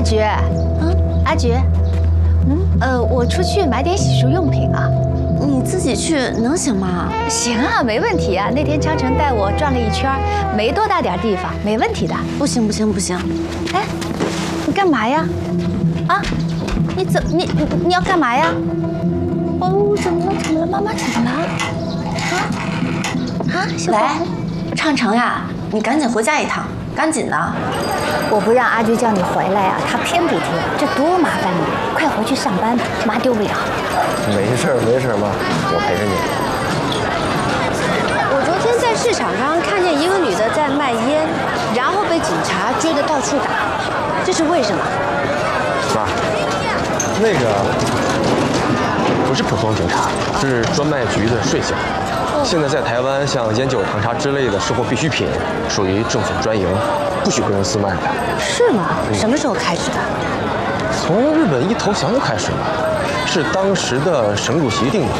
菊，阿菊，我出去买点洗漱用品啊。 你自己去能行吗？ 行啊，没问题啊。那天昌城带我转了一圈，没多大点地方，没问题的。 不行不行不行！ 哎，你干嘛呀？啊，你要干嘛呀？哦，怎么了？怎么了？妈妈怎么了？小宝， 来，畅城呀，你赶紧回家一趟，赶紧的。 我不让阿菊叫你回来呀，她偏不听，这多麻烦你！快回去上班吧，妈丢不了。 没事没事，妈，我陪着你。 我昨天在市场上看见一个女的在卖烟，然后被警察追得到处打，这是为什么？ 妈，那个不是普通警察，是专卖局的税警。现在在台湾，像烟酒糖茶之类的生活必需品，属于政府专营，不许个人私卖的。 是吗？什么时候开始的？ 从日本一投降就开始了，是当时的省主席定的。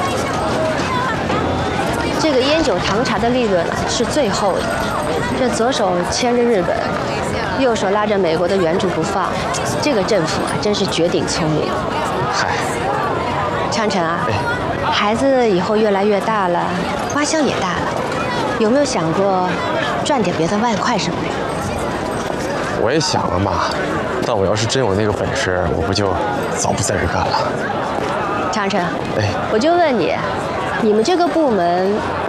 这个烟酒糖茶的利润是最厚的，这左手牵着日本，右手拉着美国的援助不放，这个政府啊真是绝顶聪明。 嗨， 昌城啊，孩子以后越来越大了，花销也大了，有没有想过赚点别的外快什么的？ 我也想了嘛，但我要是真有那个本事，我不就早不在这干了。 昌城， 哎， 我就问你，你们这个部门